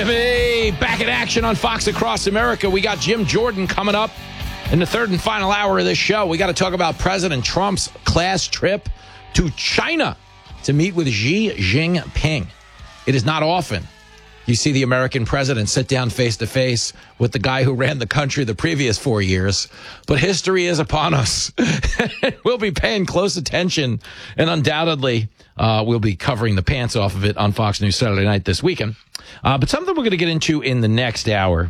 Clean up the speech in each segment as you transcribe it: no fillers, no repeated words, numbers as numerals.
Hey, back in action on Fox Across America. We got Jim Jordan coming up in the third and final hour of this show. We got to talk about President Trump's class trip to China to meet with Xi Jinping. It is not often you see the American president sit down face to face with the guy who ran the country the previous 4 years. But history is upon us. We'll be paying close attention, and undoubtedly we'll be covering the pants off of it on Fox News Saturday night this weekend. But something we're going to get into in the next hour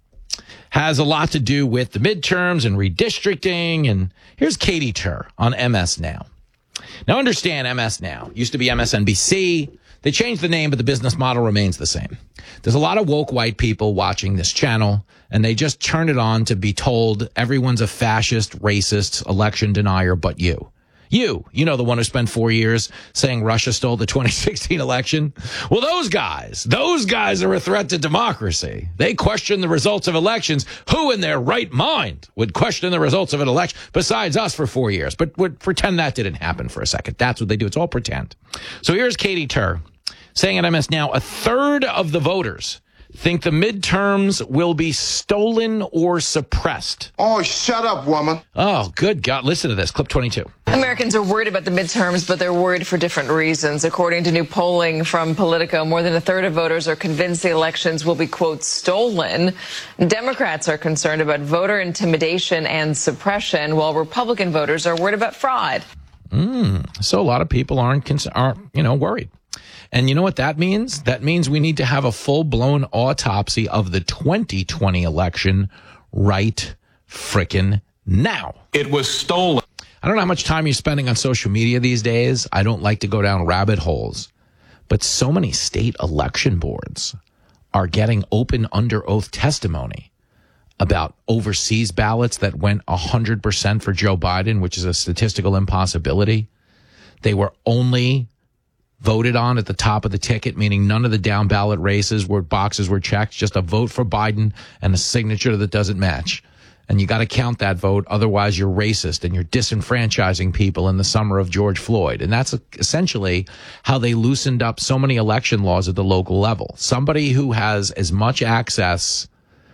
has a lot to do with the midterms and redistricting. And here's Katie Tur on MS Now. Now, understand MS Now used to be MSNBC. They changed the name, but the business model remains the same. There's a lot of woke white people watching this channel, and they just turn it on to be told everyone's a fascist, racist, election denier but you. You know, the one who spent 4 years saying Russia stole the 2016 election. Well, those guys are a threat to democracy. They question the results of elections. Who in their right mind would question the results of an election besides us for 4 years? But would pretend that didn't happen for a second. That's what they do. It's all pretend. So here's Katie Tur saying at MS Now, a third of the voters think the midterms will be stolen or suppressed. Oh, shut up, woman. Oh, good God. Listen to this. Clip 22. Americans are worried about the midterms, but they're worried for different reasons. According to new polling from Politico, more than a third of voters are convinced the elections will be, quote, stolen. Democrats are concerned about voter intimidation and suppression, while Republican voters are worried about fraud. So a lot of people aren't worried. And you know what that means? That means we need to have a full-blown autopsy of the 2020 election right frickin' now. It was stolen. I don't know how much time you're spending on social media these days. I don't like to go down rabbit holes. But so many state election boards are getting open under oath testimony about overseas ballots that went 100% for Joe Biden, which is a statistical impossibility. They were only voted on at the top of the ticket, meaning none of the down ballot races where boxes were checked, just a vote for Biden and a signature that doesn't match. And you got to count that vote. Otherwise, you're racist and you're disenfranchising people in the summer of George Floyd. And that's essentially how they loosened up so many election laws at the local level. Somebody who has as much access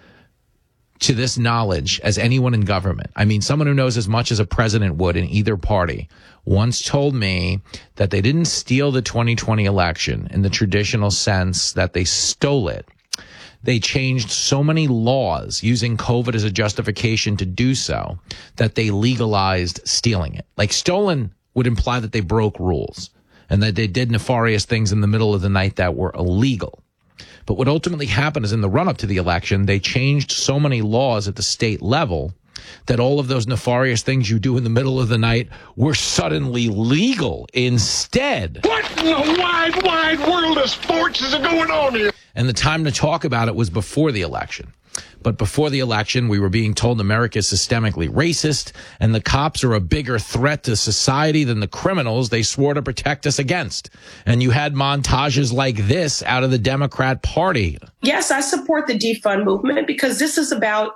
to this knowledge as anyone in government, I mean, someone who knows as much as a president would in either party, once told me that they didn't steal the 2020 election in the traditional sense that they stole it. They changed so many laws using COVID as a justification to do so that they legalized stealing it. Like, stolen would imply that they broke rules and that they did nefarious things in the middle of the night that were illegal. But what ultimately happened is in the run-up to the election, they changed so many laws at the state level that all of those nefarious things you do in the middle of the night were suddenly legal instead. What in the wide, wide world of sports is going on here? And the time to talk about it was before the election. But before the election, we were being told America is systemically racist and the cops are a bigger threat to society than the criminals they swore to protect us against. And you had montages like this out of the Democrat Party. Yes, I support the defund movement because this is about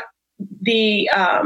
the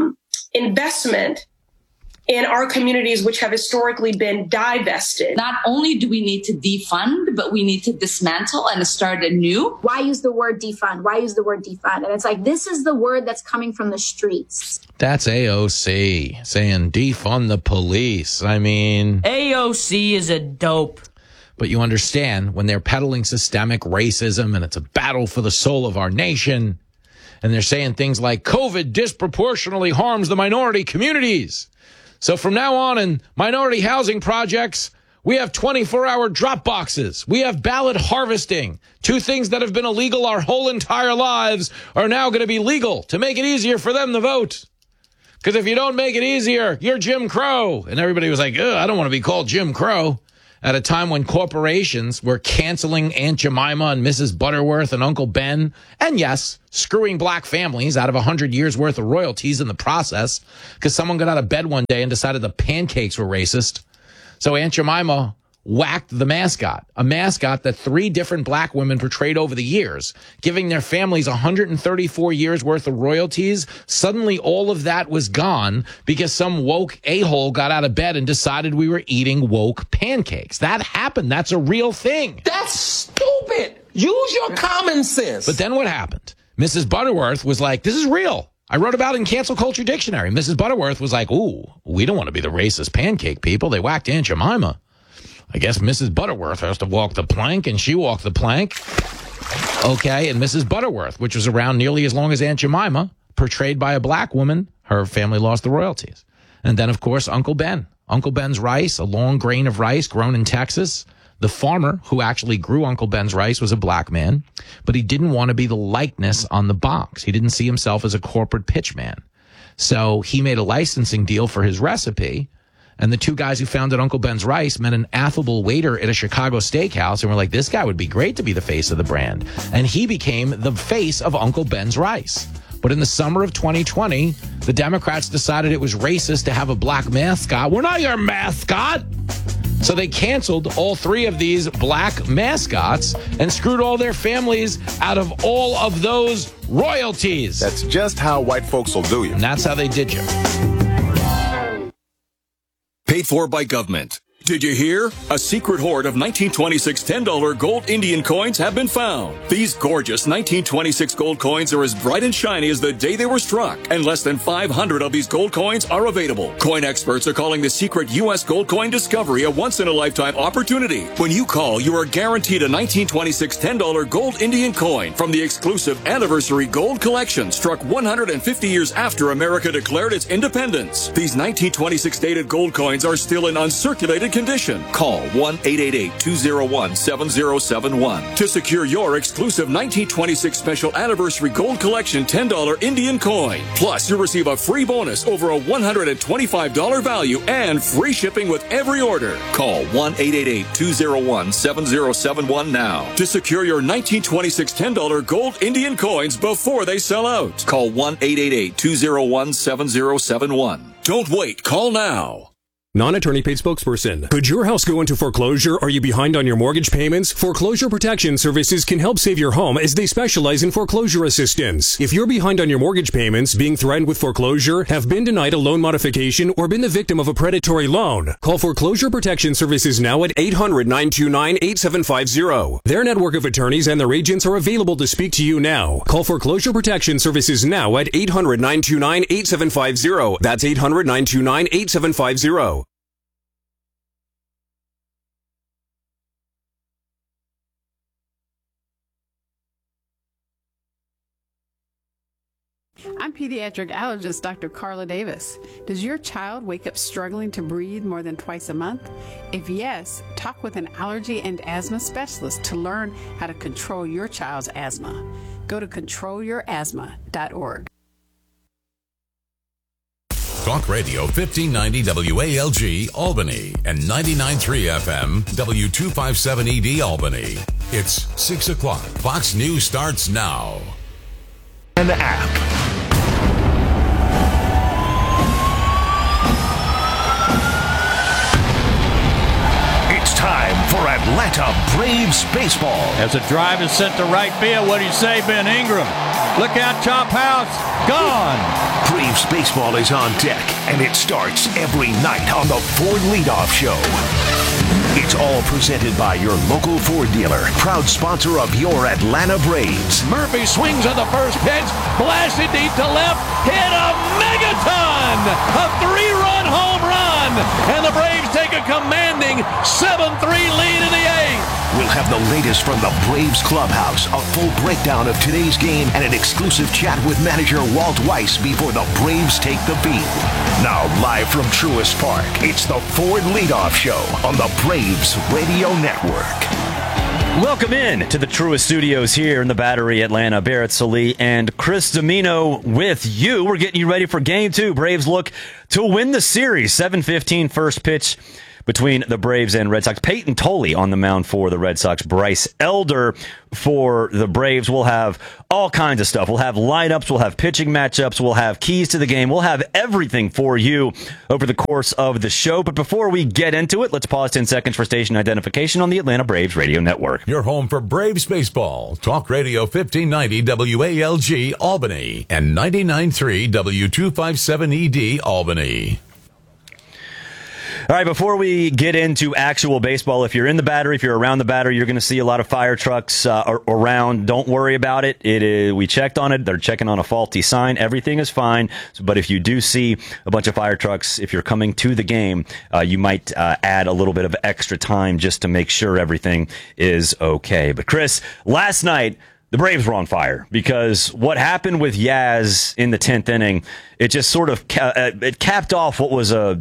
investment in our communities, which have historically been divested. Not only do we need to defund, but we need to dismantle and start anew. Why use the word defund? Why use the word defund? And it's like, this is the word that's coming from the streets. That's AOC saying defund the police. I mean, AOC is a dope. But you understand when they're peddling systemic racism and it's a battle for the soul of our nation, and they're saying things like COVID disproportionately harms the minority communities. So from now on in minority housing projects, we have 24-hour drop boxes. We have ballot harvesting. Two things that have been illegal our whole entire lives are now going to be legal to make it easier for them to vote. Because if you don't make it easier, you're Jim Crow. And everybody was like, I don't want to be called Jim Crow. At a time when corporations were canceling Aunt Jemima and Mrs. Butterworth and Uncle Ben, and yes, screwing black families out of 100 years worth of royalties in the process because someone got out of bed one day and decided the pancakes were racist. So Aunt Jemima whacked the mascot, a mascot that 3 different black women portrayed over the years, giving their families 134 years worth of royalties. Suddenly all of that was gone because some woke a-hole got out of bed and decided we were eating woke pancakes. That happened. That's a real thing. That's stupid. Use your common sense. But then what happened? Mrs. Butterworth was like, this is real. I wrote about it in Cancel Culture Dictionary. Mrs. Butterworth was like, ooh, we don't want to be the racist pancake people. They whacked Aunt Jemima. I guess Mrs. Butterworth has to walk the plank, and she walked the plank. Okay, and Mrs. Butterworth, which was around nearly as long as Aunt Jemima, portrayed by a black woman, her family lost the royalties. And then, of course, Uncle Ben. Uncle Ben's rice, a long grain of rice grown in Texas. The farmer who actually grew Uncle Ben's rice was a black man, but he didn't want to be the likeness on the box. He didn't see himself as a corporate pitchman. So he made a licensing deal for his recipe, and the 2 guys who founded Uncle Ben's Rice met an affable waiter at a Chicago steakhouse and were like, this guy would be great to be the face of the brand. And he became the face of Uncle Ben's Rice. But in the summer of 2020, the Democrats decided it was racist to have a black mascot. We're not your mascot. So they canceled all 3 of these black mascots and screwed all their families out of all of those royalties. That's just how white folks will do you. And that's how they did you. Paid for by government. Did you hear? A secret hoard of 1926 $10 gold Indian coins have been found. These gorgeous 1926 gold coins are as bright and shiny as the day they were struck, and less than 500 of these gold coins are available. Coin experts are calling the secret U.S. gold coin discovery a once-in-a-lifetime opportunity. When you call, you are guaranteed a 1926 $10 gold Indian coin from the exclusive Anniversary Gold Collection, struck 150 years after America declared its independence. These 1926 dated gold coins are still in uncirculated condition. Call 1-888-201-7071 to secure your exclusive 1926 Special Anniversary Gold Collection $10 Indian coin. Plus, you'll receive a free bonus over a $125 value and free shipping with every order. Call 1-888-201-7071 now to secure your 1926 $10 gold Indian coins before they sell out. Call 1-888-201-7071. Don't wait. Call now. Non-attorney paid spokesperson. Could your house go into foreclosure? Are you behind on your mortgage payments? Foreclosure Protection Services can help save your home as they specialize in foreclosure assistance. If you're behind on your mortgage payments, being threatened with foreclosure, have been denied a loan modification, or been the victim of a predatory loan, call Foreclosure Protection Services now at 800-929-8750. Their network of attorneys and their agents are available to speak to you now. Call Foreclosure Protection Services now at 800-929-8750. That's 800-929-8750. I'm pediatric allergist Dr. Carla Davis. Does your child wake up struggling to breathe more than twice a month? If yes, talk with an allergy and asthma specialist to learn how to control your child's asthma. Go to controlyourasthma.org. Talk Radio 1590 WALG Albany and 99.3 FM W257ED Albany. It's 6 o'clock. Fox News starts now. An app. It's time for Atlanta Braves baseball. As a drive is sent to right field, what do you say, Ben Ingram? Look out, Chop House, gone! Braves baseball is on deck, and it starts every night on the Ford Leadoff Show. It's all presented by your local Ford dealer, proud sponsor of your Atlanta Braves. Murphy swings on the first pitch, blasted deep to left, hit a megaton! A 3-run home run! And the Braves take a commanding 7-3 lead in the 8th. We'll have the latest from the Braves clubhouse, a full breakdown of today's game, and an exclusive chat with manager Walt Weiss before the Braves take the field. Now, live from Truist Park, it's the Ford Leadoff Show on the Braves Radio Network. Welcome in to the Truist Studios here in the Battery, Atlanta. Barrett Sallee and Chris Domino with you. We're getting you ready for Game 2. Braves look to win the series. 7:15 first pitch. between the Braves and Red Sox. Peyton Tolley on the mound for the Red Sox. Bryce Elder for the Braves. We'll have all kinds of stuff. We'll have lineups. We'll have pitching matchups. We'll have keys to the game. We'll have everything for you over the course of the show. But before we get into it, let's pause 10 seconds for station identification on the Atlanta Braves Radio Network. Your home for Braves baseball. Talk Radio 1590 WALG Albany and 99.3 W257ED Albany. All right, before we get into actual baseball, if you're in the Battery, if you're around the Battery, you're going to see a lot of fire trucks around. Don't worry about it. We checked on it. They're checking on a faulty sign. Everything is fine. But if you do see a bunch of fire trucks, if you're coming to the game, you might add a little bit of extra time just to make sure everything is okay. But Chris, last night, the Braves were on fire because what happened with Yaz in the 10th inning, it just sort of it capped off what was a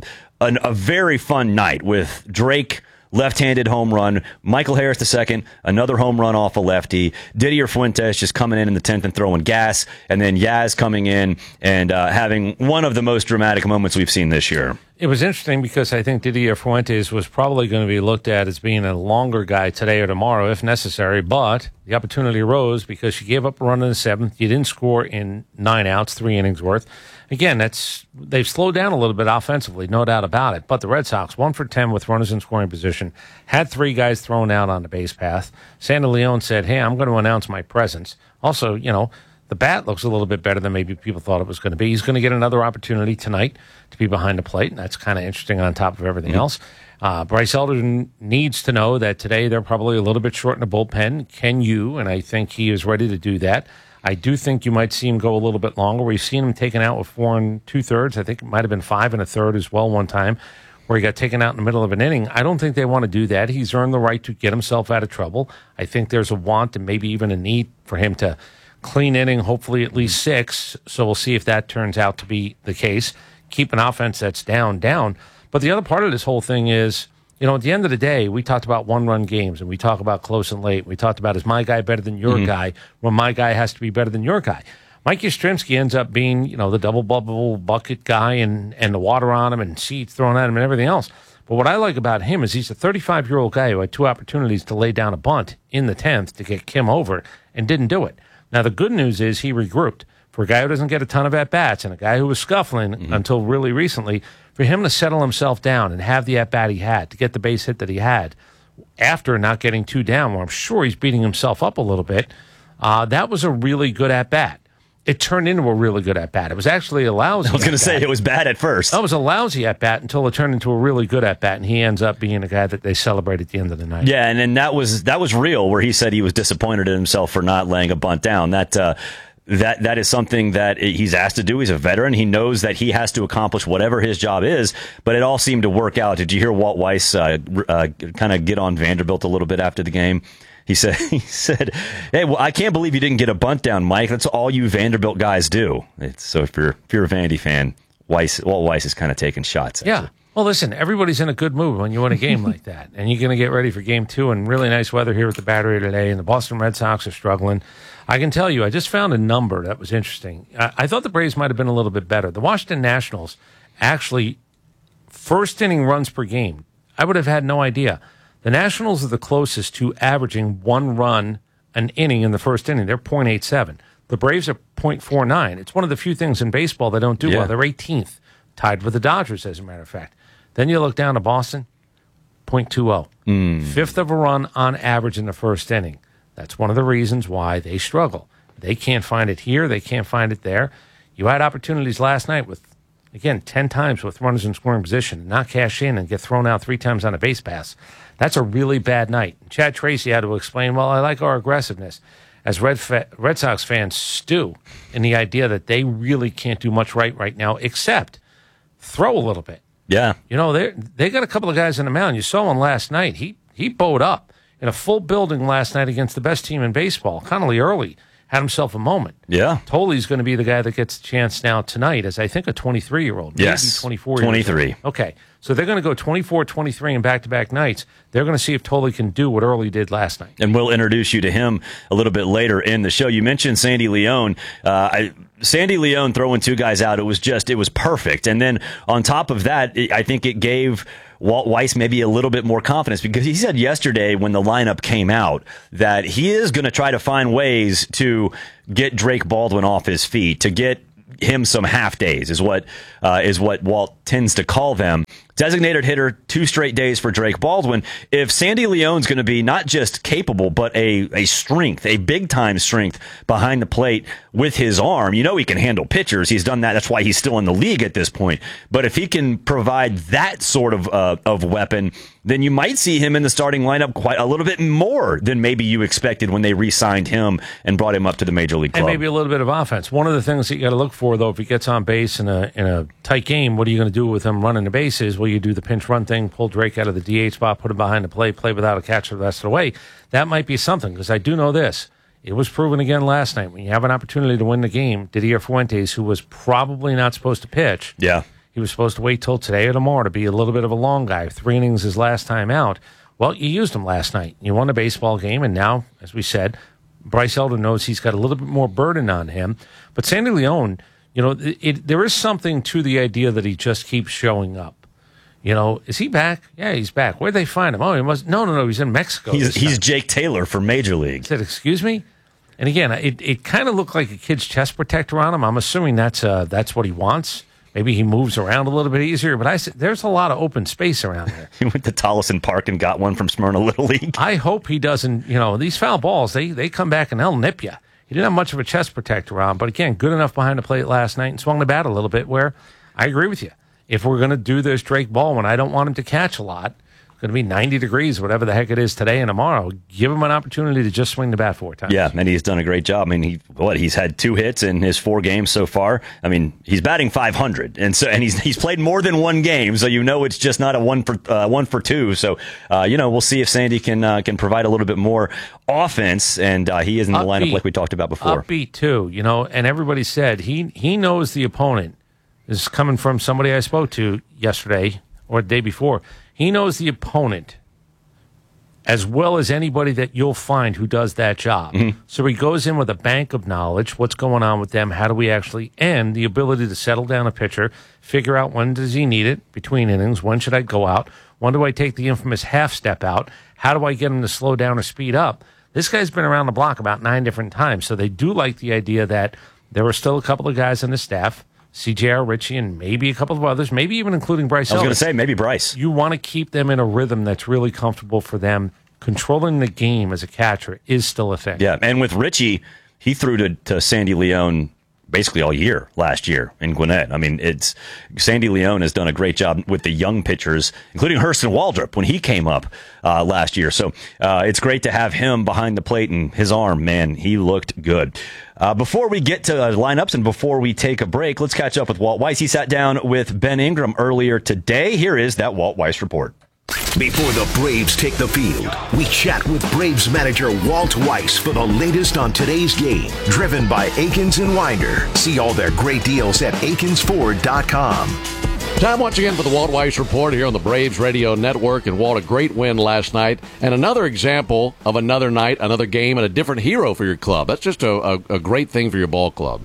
very fun night with Drake left-handed home run, Michael Harris II, another home run off a lefty, Didier Fuentes just coming in the 10th and throwing gas, and then Yaz coming in and having one of the most dramatic moments we've seen this year. It was interesting because I think Didier Fuentes was probably going to be looked at as being a longer guy today or tomorrow if necessary, but the opportunity arose because you gave up a run in the 7th. You didn't score in 9 outs, 3 innings worth. Again, they've slowed down a little bit offensively, no doubt about it. But the Red Sox, 1 for 10 with runners in scoring position, had 3 guys thrown out on the base path. Sandy Leon said, hey, I'm going to announce my presence. Also, the bat looks a little bit better than maybe people thought it was going to be. He's going to get another opportunity tonight to be behind the plate, and that's kind of interesting on top of everything else. Bryce Elder needs to know that today they're probably a little bit short in the bullpen. Can you? And I think he is ready to do that. I do think you might see him go a little bit longer. We've seen him taken out with 4 2/3. I think it might have been 5 1/3 as well one time where he got taken out in the middle of an inning. I don't think they want to do that. He's earned the right to get himself out of trouble. I think there's a want and maybe even a need for him to clean inning, hopefully at least 6. So we'll see if that turns out to be the case. Keep an offense that's down. But the other part of this whole thing is, at the end of the day, we talked about one-run games, and we talk about close and late. We talked about, is my guy better than your guy, when my guy has to be better than your guy. Mike Yastrzemski ends up being, the double bubble bucket guy and the water on him and seeds thrown at him and everything else. But what I like about him is he's a 35-year-old guy who had 2 opportunities to lay down a bunt in the 10th to get Kim over and didn't do it. Now, the good news is he regrouped. For a guy who doesn't get a ton of at-bats and a guy who was scuffling until really recently, for him to settle himself down and have the at-bat he had, to get the base hit that he had, after not getting 2 down, where I'm sure he's beating himself up a little bit, that was a really good at-bat. It turned into a really good at-bat. It was actually a lousy I was going to say, it was bad at first. That was a lousy at-bat until it turned into a really good at-bat, and he ends up being a guy that they celebrate at the end of the night. Yeah, and then that was real, where he said he was disappointed in himself for not laying a bunt down. That is something that he's asked to do. He's a veteran. He knows that he has to accomplish whatever his job is, but it all seemed to work out. Did you hear Walt Weiss kind of get on Vanderbilt a little bit after the game? He said, hey, well, I can't believe you didn't get a bunt down, Mike. That's all you Vanderbilt guys do. So if you're a Vandy fan, Walt Weiss is kind of taking shots at you. Well, listen, everybody's in a good mood when you win a game like that. And you're going to get ready for game 2 and really nice weather here at the Battery today. And the Boston Red Sox are struggling. I can tell you, I just found a number that was interesting. I thought the Braves might have been a little bit better. The Washington Nationals actually, first inning runs per game, I would have had no idea. The Nationals are the closest to averaging 1 run an inning in the first inning. They're .87. The Braves are .49. It's one of the few things in baseball they don't do well. They're 18th, tied with the Dodgers, as a matter of fact. Then you look down to Boston, .20. Fifth of a run on average in the first inning. That's one of the reasons why they struggle. They can't find it here. They can't find it there. You had opportunities last night with, again, 10 times with runners in scoring position, not cash in and get thrown out 3 times on a base pass. That's a really bad night. Chad Tracy had to explain, well, I like our aggressiveness. As Red Sox fans stew in the idea that they really can't do much right now except throw a little bit. Yeah. They got a couple of guys on the mound. You saw one last night. He bowed up in a full building last night against the best team in baseball. Connolly Early had himself a moment. Yeah. Tolley's going to be the guy that gets a chance now tonight as I think a 23-year-old. Yes. Maybe 24 23. Okay. So they're going to go 24-23 in back-to-back nights. They're going to see if Tolley can do what Early did last night. And we'll introduce you to him a little bit later in the show. You mentioned Sandy Leon. Sandy Leon throwing two guys out, it was perfect. And then on top of that, I think it gave Walt Weiss maybe a little bit more confidence, because he said yesterday when the lineup came out that he is going to try to find ways to get Drake Baldwin off his feet, to get him some half days is what Walt tends to call them. Designated hitter, 2 straight days for Drake Baldwin. If Sandy Leon's going to be not just capable, but a strength, a big-time strength behind the plate with his arm, you know he can handle pitchers. He's done that. That's why he's still in the league at this point. But if he can provide that sort of weapon, then you might see him in the starting lineup quite a little bit more than maybe you expected when they re-signed him and brought him up to the Major League club. And maybe a little bit of offense. One of the things that you got to look for, though, if he gets on base in a tight game, what are you going to do with him running the bases? Well, you do the pinch run thing, pull Drake out of the DH spot, put him behind the plate, play without a catcher the rest of the way. That might be something, because I do know this. It was proven again last night. When you have an opportunity to win the game, Didier Fuentes, who was probably not supposed to pitch, he was supposed to wait till today or tomorrow to be a little bit of a long guy. 3 innings his last time out. Well, you used him last night. You won a baseball game, and now, as we said, Bryce Elder knows he's got a little bit more burden on him. But Sandy Leon, you know, there is something to the idea that he just keeps showing up. You know, is he back? Yeah, he's back. Where'd they find him? Oh, he must. No, he's in Mexico. He's Jake Taylor for Major League. I said, excuse me? And again, it kind of looked like a kid's chest protector on him. I'm assuming that's what he wants. Maybe he moves around a little bit easier, but I said there's a lot of open space around there. He went to Tolleson Park and got one from Smyrna Little League. I hope he doesn't, you know, these foul balls, they come back and they'll nip you. He didn't have much of a chest protector on, but again, good enough behind the plate last night and swung the bat a little bit, where I agree with you. If we're going to do this Drake Baldwin, I don't want him to catch a lot. It's going to be 90 degrees, whatever the heck it is today and tomorrow. Give him an opportunity to just swing the bat 4 times. Yeah, and he's done a great job. I mean, he's had 2 hits in his 4 games so far. I mean, he's batting .500, and he's played more than 1 game, so you know it's just not a 1 for 2. So we'll see if Sandy can provide a little bit more offense, and he is in the lineup like we talked about before. Upbeat too, and everybody said he knows the opponent. This is coming from somebody I spoke to yesterday or the day before. He knows the opponent as well as anybody that you'll find who does that job. Mm-hmm. So he goes in with a bank of knowledge. What's going on with them? How do we actually end? The ability to settle down a pitcher, figure out when does he need it between innings, when should I go out, when do I take the infamous half step out, how do I get him to slow down or speed up? This guy's been around the block about 9 different times, so they do like the idea that there are still a couple of guys on the staff, CJR Ritchie, and maybe a couple of others, maybe even including Bryce Elder. I was going to say, maybe Bryce. You want to keep them in a rhythm that's really comfortable for them. Controlling the game as a catcher is still a thing. Yeah, and with Ritchie, he threw to Sandy Leon basically all year last year in Gwinnett. I mean, Sandy Leon has done a great job with the young pitchers, including Hurston Waldrop when he came up last year. So it's great to have him behind the plate, and his arm, man, he looked good. Before we get to lineups and before we take a break, let's catch up with Walt Weiss. He sat down with Ben Ingram earlier today. Here is that Walt Weiss report. Before the Braves take the field, we chat with Braves manager Walt Weiss for the latest on today's game. Driven by Akins and Winder. See all their great deals at akinsford.com. Time once again for the Walt Weiss Report here on the Braves Radio Network. And Walt, a great win last night. And another example of another night, another game, and a different hero for your club. That's just a great thing for your ball club.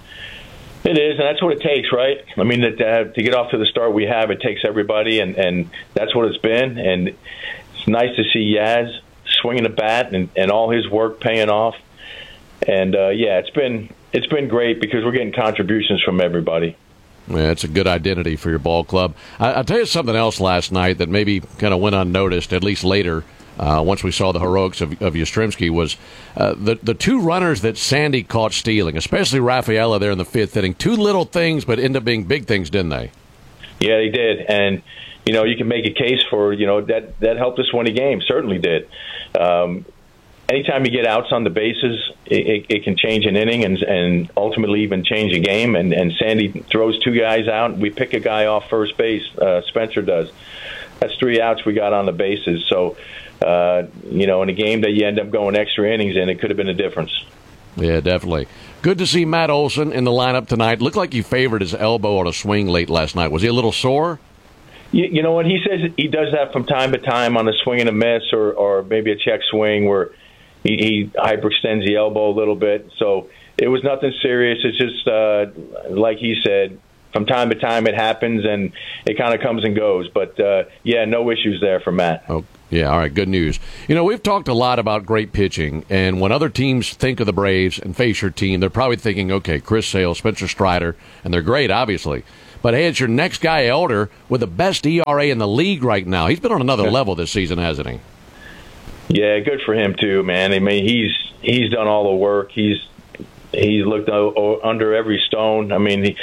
It is, and that's what it takes, right? I mean, to get off to the start we have, it takes everybody, and that's what it's been. And it's nice to see Yaz swinging the bat and all his work paying off. And, it's been great because we're getting contributions from everybody. Yeah, it's a good identity for your ball club. I'll tell you something else last night that maybe kind of went unnoticed, at least later, once we saw the heroics of Yastrzemski, was the 2 runners that Sandy caught stealing, especially Rafaela there in the 5th inning. 2 little things, but ended up being big things, didn't they? Yeah, they did. And, you can make a case for, that helped us win a game. Certainly did. Anytime you get outs on the bases, it can change an inning and ultimately even change a game. And Sandy throws 2 guys out. We pick a guy off first base. Spencer does. That's 3 outs we got on the bases. So, in a game that you end up going extra innings in, it could have been a difference. Yeah, definitely. Good to see Matt Olson in the lineup tonight. Looked like he favored his elbow on a swing late last night. Was he a little sore? You know what? He says he does that from time to time on a swing and a miss or maybe a check swing where he hyperextends the elbow a little bit. So it was nothing serious. It's just, like he said, from time to time it happens and it kind of comes and goes. But, yeah, no issues there for Matt. Oh, yeah, all right, good news. You know, we've talked a lot about great pitching, and when other teams think of the Braves and face your team, they're probably thinking, okay, Chris Sale, Spencer Strider, and they're great, obviously. But, hey, it's your next guy, Elder, with the best ERA in the league right now. He's been on another level this season, hasn't he? Yeah, good for him, too, man. I mean, he's done all the work. He's looked under every stone. I mean,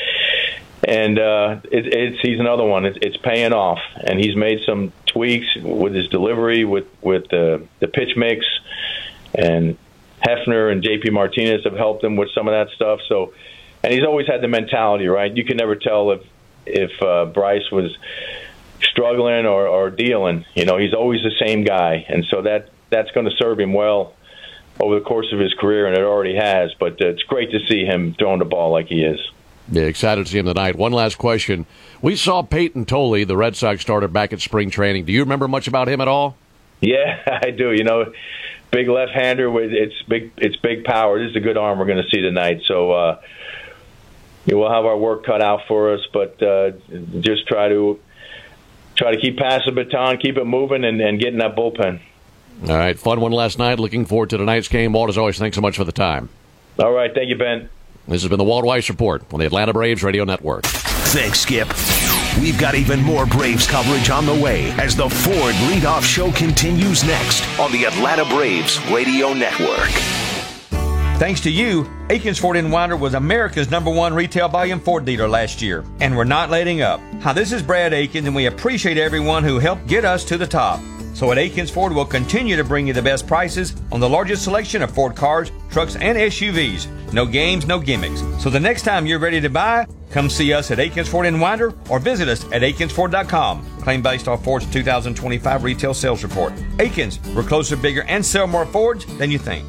he's another one. It's paying off, and he's made some tweaks with his delivery, with the pitch mix, and Hefner and JP Martinez have helped him with some of that stuff. So, and he's always had the mentality, right? You can never tell if Bryce was struggling or dealing. You know, he's always the same guy, and so that's going to serve him well over the course of his career, and it already has. But it's great to see him throwing the ball like he is. Yeah, excited to see him tonight. One last question. We saw Peyton Tolley, the Red Sox starter, back at spring training. Do you remember much about him at all? Yeah, I do. You know, big left-hander with it's big power. This is a good arm we're going to see tonight. So we'll have our work cut out for us, but just try to keep passing the baton, keep it moving, and get in that bullpen. All right, fun one last night. Looking forward to tonight's game. Walt, as always, thanks so much for the time. All right, thank you, Ben. This has been the Walt Weiss Report on the Atlanta Braves Radio Network. Thanks, Skip. We've got even more Braves coverage on the way as the Ford Leadoff Show continues next on the Atlanta Braves Radio Network. Thanks to you, Akins Ford in Winder was America's #1 retail volume Ford dealer last year, and we're not letting up. Hi, this is Brad Akins, and we appreciate everyone who helped get us to the top. So at Akins Ford, we'll continue to bring you the best prices on the largest selection of Ford cars, trucks, and SUVs. No games, no gimmicks. So the next time you're ready to buy, come see us at Akins Ford in Winder or visit us at AkinsFord.com. Claim based off Ford's 2025 retail sales report. Akins, we're closer, bigger, and sell more Fords than you think.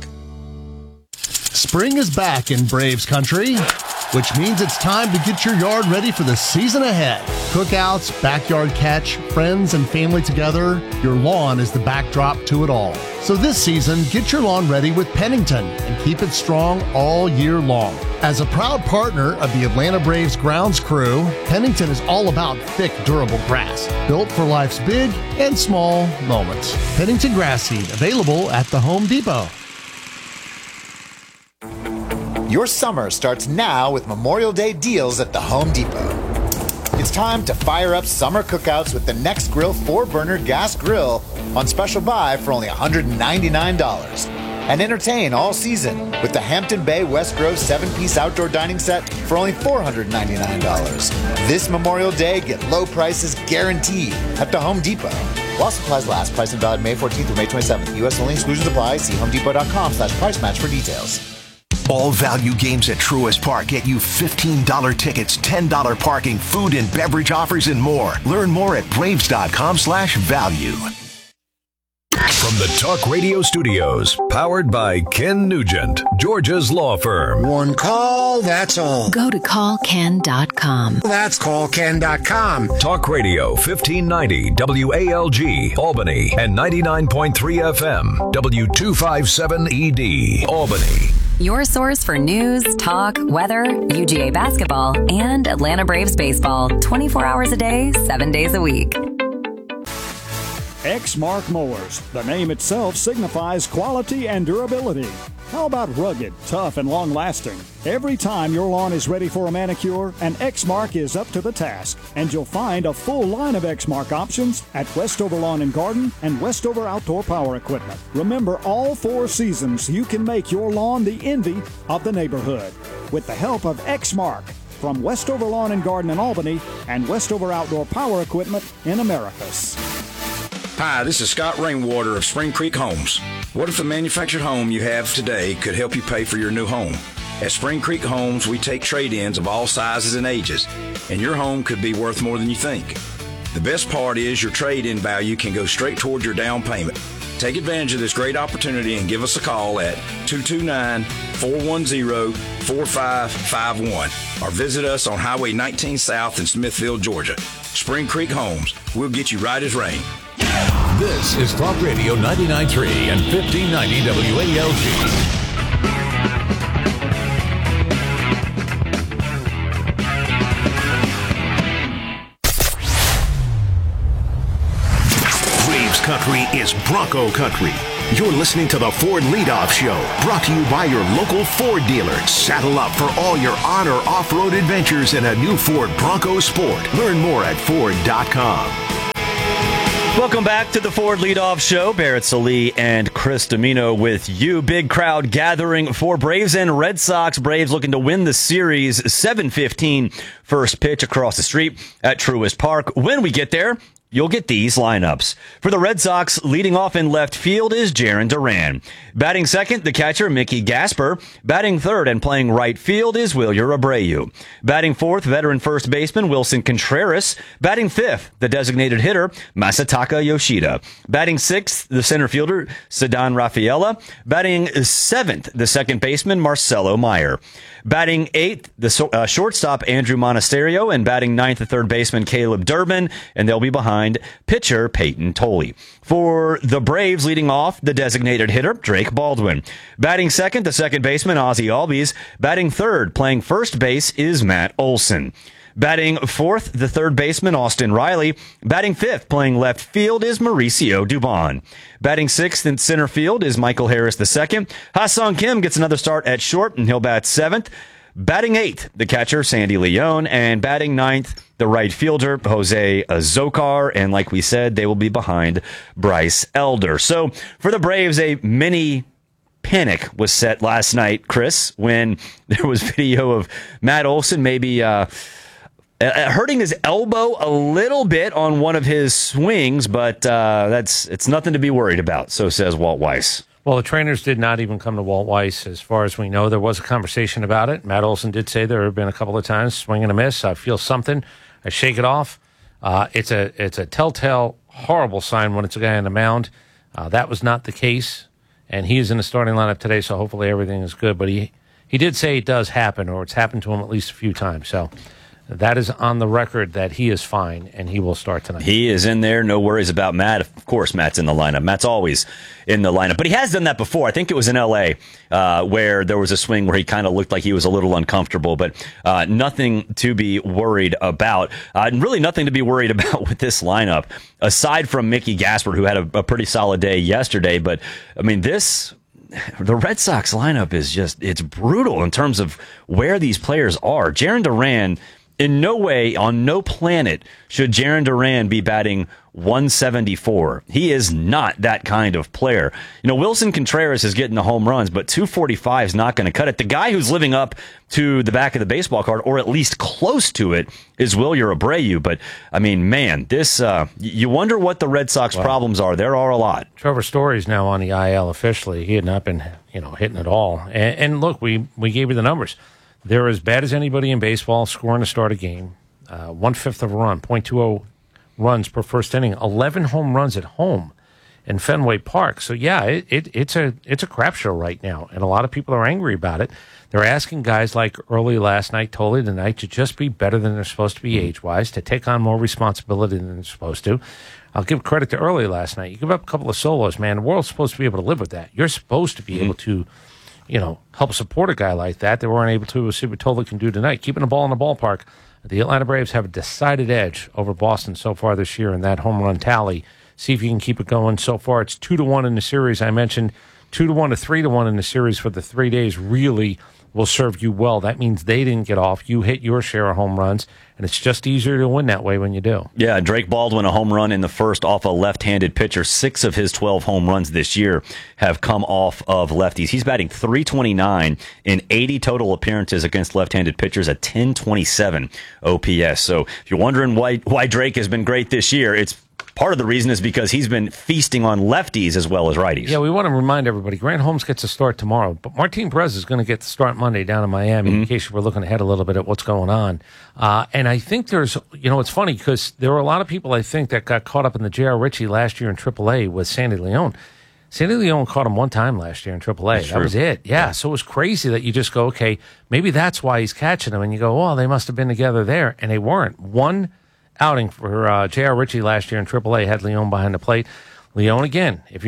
Spring is back in Braves country, which means it's time to get your yard ready for the season ahead. Cookouts, backyard catch, friends and family together, your lawn is the backdrop to it all. So this season, get your lawn ready with Pennington and keep it strong all year long. As a proud partner of the Atlanta Braves grounds crew, Pennington is all about thick, durable grass, built for life's big and small moments. Pennington grass seed, available at the Home Depot. Your summer starts now with Memorial Day deals at the Home Depot. It's time to fire up summer cookouts with the Next Grill 4-burner gas grill on special buy for only $199. And entertain all season with the Hampton Bay West Grove 7-piece outdoor dining set for only $499. This Memorial Day, get low prices guaranteed at the Home Depot. While supplies last, price and valid May 14th through May 27th. U.S. only, exclusions apply. See homedepot.com/price match for details. All value games at Truist Park get you $15 tickets, $10 parking, food and beverage offers, and more. Learn more at Braves.com/value. From the Talk Radio Studios, powered by Ken Nugent, Georgia's law firm. One call, that's all. Go to callken.com. That's callken.com. Talk Radio 1590 WALG, Albany, and 99.3 FM, W257ED, Albany. Your source for news, talk, weather, UGA basketball, and Atlanta Braves baseball. 24 hours a day, 7 days a week. Exmark Mowers. The name itself signifies quality and durability. How about rugged, tough, and long-lasting? Every time your lawn is ready for a manicure, an Exmark is up to the task. And you'll find a full line of Exmark options at Westover Lawn and Garden and Westover Outdoor Power Equipment. Remember, all 4 seasons, you can make your lawn the envy of the neighborhood with the help of Exmark from Westover Lawn and Garden in Albany and Westover Outdoor Power Equipment in Americus. Hi, this is Scott Rainwater of Spring Creek Homes. What if the manufactured home you have today could help you pay for your new home? At Spring Creek Homes, we take trade-ins of all sizes and ages, and your home could be worth more than you think. The best part is your trade-in value can go straight toward your down payment. Take advantage of this great opportunity and give us a call at 229-410-4551 or visit us on Highway 19 South in Smithfield, Georgia. Spring Creek Homes. We'll get you right as rain. This is Talk Radio 99.3 and 1590 WALG. Braves country is Bronco country. You're listening to the Ford Leadoff Show, brought to you by your local Ford dealer. Saddle up for all your on or off-road adventures in a new Ford Bronco Sport. Learn more at Ford.com. Welcome back to the Ford Leadoff Show. Barrett Salee and Chris Domino with you. Big crowd gathering for Braves and Red Sox. Braves looking to win the series. 7:15 first pitch across the street at Truist Park. When we get there, you'll get these lineups. For the Red Sox, leading off in left field is Jarren Duran. Batting second, the catcher, Mickey Gasper. Batting third and playing right field is Wilyer Abreu. Batting fourth, veteran first baseman Wilson Contreras. Batting fifth, the designated hitter, Masataka Yoshida. Batting sixth, the center fielder, Ceddanne Rafaela. Batting seventh, the second baseman, Marcelo Meyer. Batting eighth, the shortstop, Andrew Monasterio. And batting ninth, the third baseman, Caleb Durbin. And they'll be behind pitcher Peyton Tolley. For the Braves, leading off, the designated hitter, Drake Baldwin. Batting second, the second baseman, Ozzie Albies. Batting third, playing first base, is Matt Olson. Batting fourth, the third baseman, Austin Riley. Batting fifth, playing left field, is Mauricio Dubon. Batting sixth in center field is Michael Harris II. Ha-Sung Kim gets another start at short, and he'll bat seventh. Batting eighth, the catcher, Sandy Leon. And batting ninth, the right fielder, Jose Zokar. And like we said, they will be behind Bryce Elder. So for the Braves, a mini panic was set last night, Chris, when there was video of Matt Olson maybe hurting his elbow a little bit on one of his swings, but it's nothing to be worried about, so says Walt Weiss. Well, the trainers did not even come to Walt Weiss. As far as we know, there was a conversation about it. Matt Olson did say there have been a couple of times, swing and a miss. I feel something. I shake it off. It's a telltale, horrible sign when it's a guy on the mound. That was not the case, and he is in the starting lineup today, so hopefully everything is good. But he did say it does happen, or it's happened to him at least a few times. So that is on the record that he is fine, and he will start tonight. He is in there. No worries about Matt. Of course, Matt's in the lineup. Matt's always in the lineup. But he has done that before. I think it was in L.A. Where there was a swing where he kind of looked like he was a little uncomfortable. But nothing to be worried about. Really nothing to be worried about with this lineup, aside from Mickey Gasper, who had a pretty solid day yesterday. But, I mean, the Red Sox lineup is it's brutal in terms of where these players are. Jarren Duran, in no way, on no planet, should Jarren Duran be batting 174. He is not that kind of player. You know, Wilson Contreras is getting the home runs, but 245 is not going to cut it. The guy who's living up to the back of the baseball card, or at least close to it, is Wilyer Abreu. But, I mean, man, this, you wonder what the Red Sox problems are. There are a lot. Trevor Story's now on the IL officially. He had not been, hitting at all. And look, we gave you the numbers. They're as bad as anybody in baseball scoring to start a game. 1/5 of a run, 0.20 runs per first inning, 11 home runs at home in Fenway Park. So, yeah, it's a crap show right now, and a lot of people are angry about it. They're asking guys like early last night, Tolley tonight, to just be better than they're supposed to be age-wise, to take on more responsibility than they're supposed to. I'll give credit to early last night. You give up a couple of solos, man. The world's supposed to be able to live with that. You're supposed to be able to help support a guy like that. They weren't able to. We'll see what Tolley can do tonight. Keeping the ball in the ballpark. The Atlanta Braves have a decided edge over Boston so far this year in that home run tally. See if you can keep it going. So far, it's 2-1 in the series. I mentioned 2-1 to 3-1 in the series for the 3 days really will serve you well. That means they didn't get off. You hit your share of home runs, and it's just easier to win that way when you do. Yeah, Drake Baldwin, a home run in the first off a left-handed pitcher. 6 of his 12 home runs this year have come off of lefties. He's batting .329 in 80 total appearances against left-handed pitchers, at .1027 OPS. So if you're wondering why Drake has been great this year, it's part of the reason is because he's been feasting on lefties as well as righties. Yeah, we want to remind everybody, Grant Holmes gets a start tomorrow, but Martin Perez is going to get the start Monday down in Miami, in case we're looking ahead a little bit at what's going on. And I think there's, it's funny because there were a lot of people, I think, that got caught up in the J.R. Ritchie last year in AAA with Sandy Leon. Sandy Leon caught him one time last year in AAA. That was it. Yeah, so it was crazy that you just go, okay, maybe that's why he's catching him. And you go, well, they must have been together there. And they weren't. One outing for J.R. Ritchie last year in AAA. Had Leone behind the plate. Leone again. If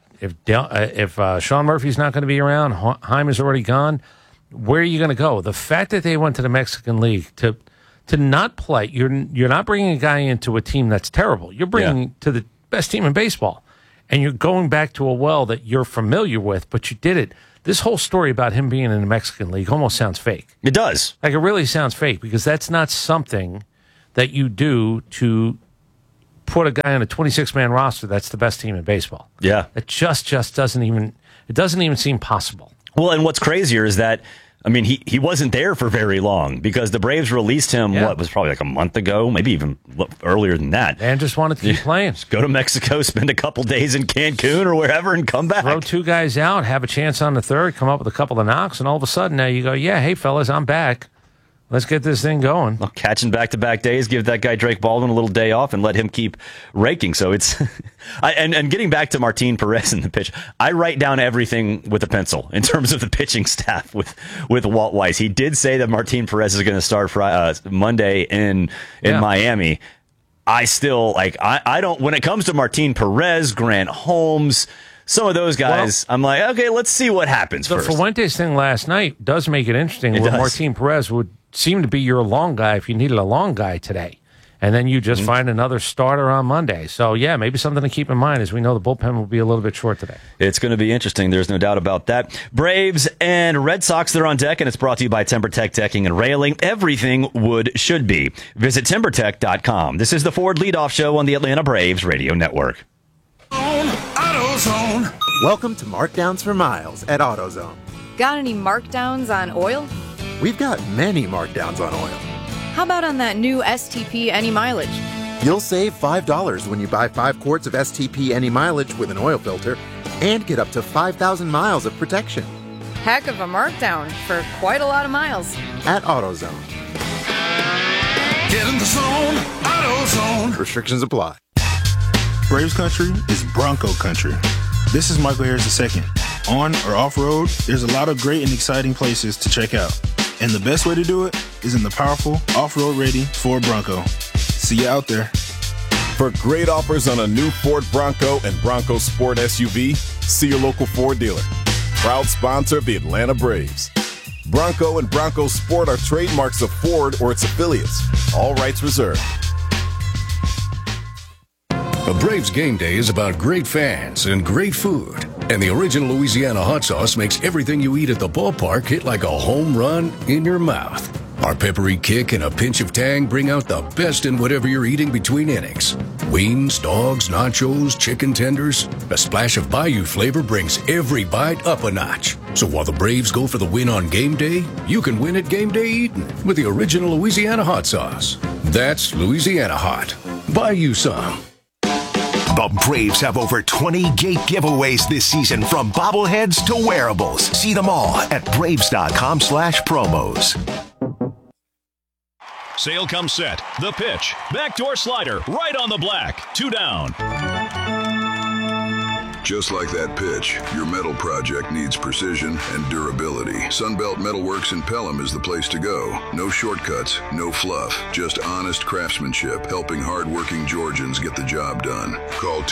Sean Murphy's not going to be around, Heim is already gone. Where are you going to go? The fact that they went to the Mexican League to not play, you're not bringing a guy into a team that's terrible. You're bringing to the best team in baseball, and you're going back to a well that you're familiar with, but you did it. This whole story about him being in the Mexican League almost sounds fake. It does. Like, it really sounds fake, because that's not something that you do to put a guy on a 26-man roster that's the best team in baseball. Yeah. It just doesn't even seem possible. Well, and what's crazier is that, I mean, he wasn't there for very long, because the Braves released him, what was probably like a month ago, maybe even earlier than that. And just wanted to keep playing. Just go to Mexico, spend a couple days in Cancun or wherever, and come back. Throw two guys out, have a chance on the third, come up with a couple of knocks, and all of a sudden now you go, yeah, hey, fellas, I'm back. Let's get this thing going. Well, catching back-to-back days, give that guy Drake Baldwin a little day off and let him keep raking. So it's and getting back to Martin Perez in the pitch, I write down everything with a pencil in terms of the pitching staff with Walt Weiss. He did say that Martin Perez is going to start Monday in Miami. I still I don't, when it comes to Martin Perez, Grant Holmes, some of those guys, I'm like, okay, let's see what happens first. The Fuentes thing last night does make it interesting. Where Martin Perez would seem to be your long guy if you needed a long guy today. And then you just find another starter on Monday. So, yeah, maybe something to keep in mind, as we know the bullpen will be a little bit short today. It's going to be interesting. There's no doubt about that. Braves and Red Sox, they're on deck, and it's brought to you by TimberTech Decking and Railing. Everything wood should be. Visit TimberTech.com. This is the Ford Leadoff Show on the Atlanta Braves Radio Network. AutoZone. Welcome to Markdowns for Miles at AutoZone. Got any markdowns on oil? We've got many markdowns on oil. How about on that new STP Any Mileage? You'll save $5 when you buy 5 quarts of STP Any Mileage with an oil filter and get up to 5,000 miles of protection. Heck of a markdown for quite a lot of miles. At AutoZone. Get in the zone, AutoZone. Restrictions apply. Braves country is Bronco country. This is Michael Harris II. On or off-road, there's a lot of great and exciting places to check out. And the best way to do it is in the powerful, off-road ready Ford Bronco. See you out there. For great offers on a new Ford Bronco and Bronco Sport SUV, see your local Ford dealer. Proud sponsor of the Atlanta Braves. Bronco and Bronco Sport are trademarks of Ford or its affiliates. All rights reserved. A Braves game day is about great fans and great food. And the original Louisiana hot sauce makes everything you eat at the ballpark hit like a home run in your mouth. Our peppery kick and a pinch of tang bring out the best in whatever you're eating between innings. Wings, dogs, nachos, chicken tenders. A splash of Bayou flavor brings every bite up a notch. So while the Braves go for the win on game day, you can win at game day eating with the original Louisiana hot sauce. That's Louisiana hot. Buy you some. The Braves have over 20 gate giveaways this season, from bobbleheads to wearables. See them all at Braves.com/promos. Sale comes set. The pitch. Backdoor slider. Right on the black. 2 down. Just like that pitch, your metal project needs precision and durability. Sunbelt Metalworks in Pelham is the place to go. No shortcuts, no fluff, just honest craftsmanship, helping hard-working Georgians get the job done. Call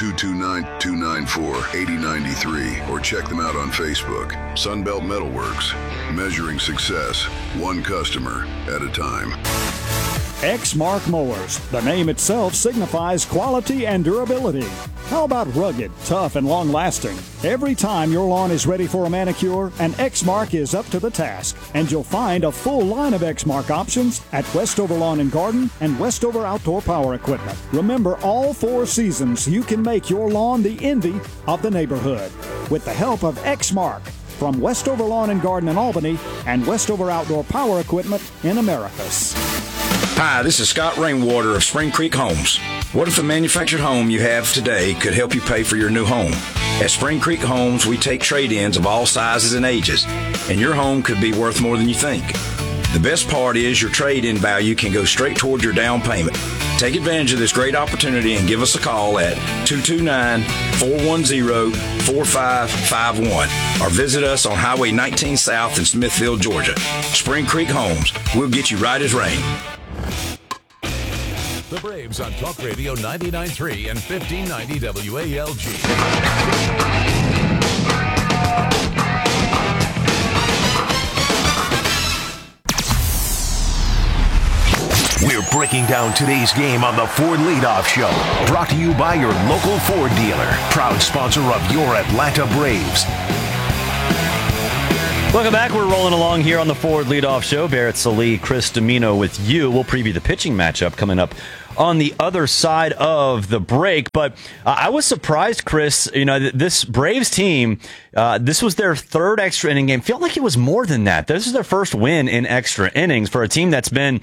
229-294-8093 or check them out on Facebook. Sunbelt Metalworks, measuring success, one customer at a time. Exmark Mowers. The name itself signifies quality and durability. How about rugged, tough, and long-lasting? Every time your lawn is ready for a manicure, an Exmark is up to the task. And you'll find a full line of Exmark options at Westover Lawn and Garden and Westover Outdoor Power Equipment. Remember, all 4 seasons, you can make your lawn the envy of the neighborhood with the help of Exmark from Westover Lawn and Garden in Albany and Westover Outdoor Power Equipment in Americus. Hi, this is Scott Rainwater of Spring Creek Homes. What if the manufactured home you have today could help you pay for your new home? At Spring Creek Homes, we take trade-ins of all sizes and ages, and your home could be worth more than you think. The best part is your trade-in value can go straight toward your down payment. Take advantage of this great opportunity and give us a call at 229-410-4551 or visit us on Highway 19 South in Smithfield, Georgia. Spring Creek Homes, we'll get you right as rain. The Braves on Talk Radio 99.3 and 1590 WALG. We're breaking down today's game on the Ford Leadoff Show. Brought to you by your local Ford dealer. Proud sponsor of your Atlanta Braves. Welcome back. We're rolling along here on the Ford Leadoff Show. Barrett Sallee, Chris Domino with you. We'll preview the pitching matchup coming up on the other side of the break. But I was surprised, Chris, this Braves team, this was their third extra inning game. Felt like it was more than that. This is their first win in extra innings for a team that's been